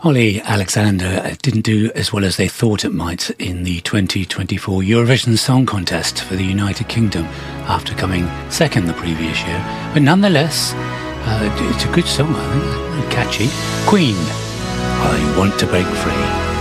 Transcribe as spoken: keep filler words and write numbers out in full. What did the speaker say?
Holly Alexander didn't do as well as they thought it might in the twenty twenty-four Eurovision Song Contest for the United Kingdom after coming second the previous year. But nonetheless, uh, it's a good song, I think, catchy. Queen, I Want to Break Free.